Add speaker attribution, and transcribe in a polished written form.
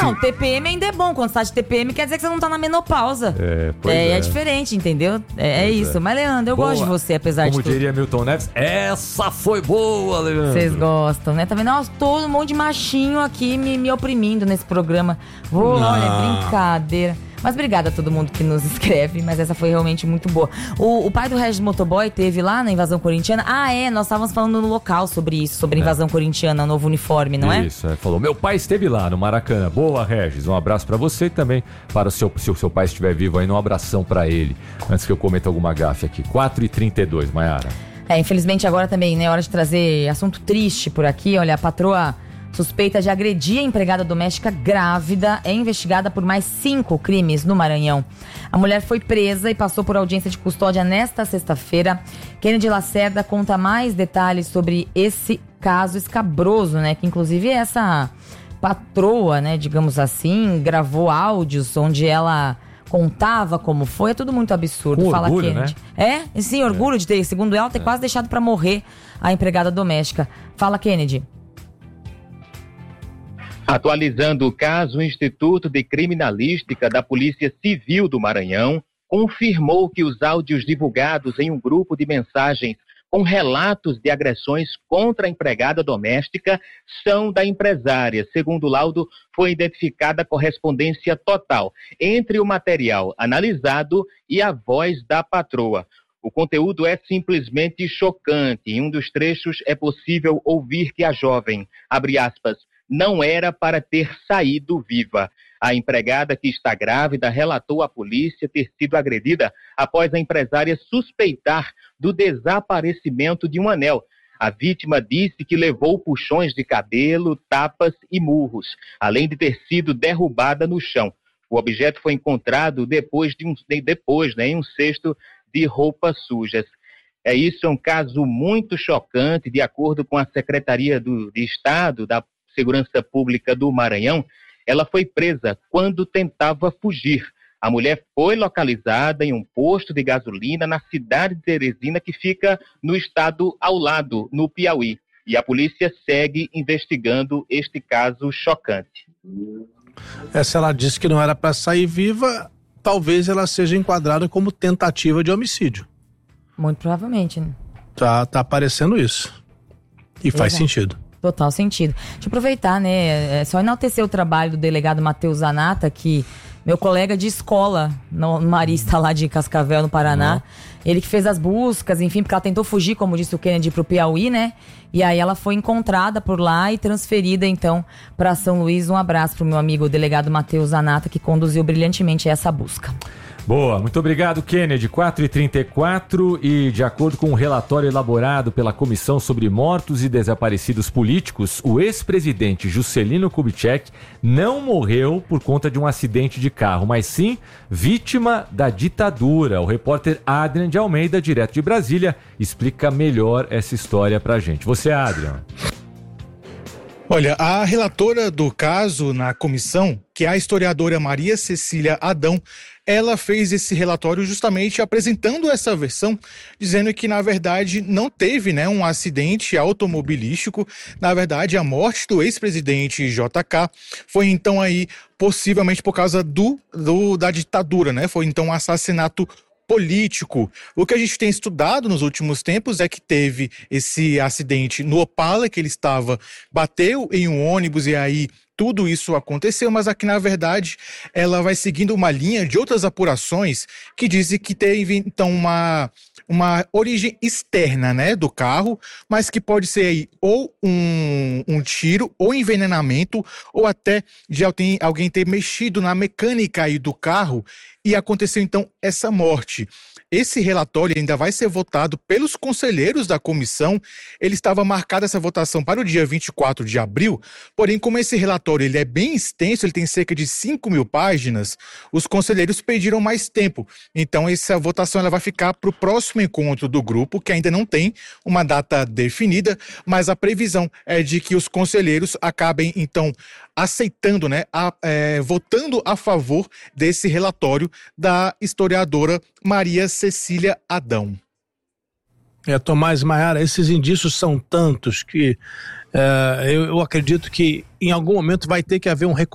Speaker 1: Não, TPM ainda é bom. Quando você tá de TPM, quer dizer que você não tá na menopausa. É diferente, entendeu? É isso. Mas, Leandro, eu gosto de você, apesar de tudo.
Speaker 2: Como diria Milton Neves, essa foi boa, Leandro.
Speaker 1: Vocês gostam, né? Tá vendo? Nossa, todo um monte de machinho aqui me oprimindo nesse programa. Olha, brincadeira. Mas obrigada a todo mundo que nos escreve, mas essa foi realmente muito boa. O pai do Regis Motoboy teve lá na invasão corintiana. Nós estávamos falando no local sobre isso, sobre a invasão corintiana, o novo uniforme, não é?
Speaker 2: Isso, falou. Meu pai esteve lá no Maracanã. Boa, Regis. Um abraço pra você e também para se o seu pai estiver vivo aí, um abração pra ele. Antes que eu cometa alguma gafe aqui. 4h32, Maiara.
Speaker 1: Infelizmente agora também, né? Hora de trazer assunto triste por aqui. Olha, a patroa suspeita de agredir a empregada doméstica grávida é investigada por mais 5 crimes no Maranhão. A mulher foi presa e passou por audiência de custódia nesta sexta-feira. Kennedy Lacerda conta mais detalhes sobre esse caso escabroso, né? Que inclusive essa patroa, né, digamos assim, gravou áudios onde ela contava como foi. É tudo muito absurdo.
Speaker 2: Com
Speaker 1: Fala
Speaker 2: orgulho,
Speaker 1: Kennedy.
Speaker 2: Né?
Speaker 1: Sim, orgulho de ter, segundo ela, ter quase deixado pra morrer a empregada doméstica. Fala, Kennedy.
Speaker 3: Atualizando o caso, o Instituto de Criminalística da Polícia Civil do Maranhão confirmou que os áudios divulgados em um grupo de mensagens com relatos de agressões contra a empregada doméstica são da empresária. Segundo o laudo, foi identificada a correspondência total entre o material analisado e a voz da patroa. O conteúdo é simplesmente chocante. Em um dos trechos é possível ouvir que a jovem, abre aspas, não era para ter saído viva. A empregada, que está grávida, relatou à polícia ter sido agredida após a empresária suspeitar do desaparecimento de um anel. A vítima disse que levou puxões de cabelo, tapas e murros, além de ter sido derrubada no chão. O objeto foi encontrado depois em um cesto de roupas sujas. Isso é um caso muito chocante. De acordo com a Secretaria de Estado da Segurança Pública do Maranhão, ela foi presa quando tentava fugir. A mulher foi localizada em um posto de gasolina na cidade de Teresina, que fica no estado ao lado, no Piauí. E a polícia segue investigando este caso chocante.
Speaker 4: Se ela disse que não era para sair viva, talvez ela seja enquadrada como tentativa de homicídio.
Speaker 1: Muito provavelmente, né?
Speaker 4: Tá aparecendo isso. E faz sentido.
Speaker 1: Total sentido. Deixa eu aproveitar, né? Só enaltecer o trabalho do delegado Matheus Zanata, que meu colega de escola no Marista lá de Cascavel, no Paraná. Ele que fez as buscas, enfim, porque ela tentou fugir, como disse o Kennedy, pro Piauí, né? E aí ela foi encontrada por lá e transferida, então, para São Luís. Um abraço pro meu amigo, o delegado Matheus Zanata, que conduziu brilhantemente essa busca.
Speaker 2: Boa, muito obrigado, Kennedy. 4h34 e de acordo com um relatório elaborado pela Comissão sobre Mortos e Desaparecidos Políticos, o ex-presidente Juscelino Kubitschek não morreu por conta de um acidente de carro, mas sim vítima da ditadura. O repórter Adrian de Almeida, direto de Brasília, explica melhor essa história pra gente. Você, Adrian.
Speaker 5: Olha, a relatora do caso na comissão, que é a historiadora Maria Cecília Adão, ela fez esse relatório justamente apresentando essa versão, dizendo que, na verdade, não teve, né, um acidente automobilístico. Na verdade, a morte do ex-presidente JK foi, então, aí, possivelmente por causa da ditadura, né? Foi, então, um assassinato político. O que a gente tem estudado nos últimos tempos é que teve esse acidente no Opala, que ele bateu em um ônibus e aí tudo isso aconteceu, mas aqui na verdade ela vai seguindo uma linha de outras apurações que dizem que teve então uma origem externa, né, do carro, mas que pode ser aí ou um tiro, ou envenenamento, ou até de alguém ter mexido na mecânica aí do carro e aconteceu então essa morte. Esse relatório ainda vai ser votado pelos conselheiros da comissão. Ele estava marcada essa votação para o dia 24 de abril, porém, como esse relatório ele é bem extenso, ele tem cerca de 5.000 páginas, os conselheiros pediram mais tempo. Então, essa votação ela vai ficar para o próximo encontro do grupo, que ainda não tem uma data definida, mas a previsão é de que os conselheiros acabem, então, aceitando, né, votando a favor desse relatório da historiadora Maria Cecília Adão.
Speaker 4: Tomás, Maiara, esses indícios são tantos que eu acredito que em algum momento vai ter que haver um reconhecimento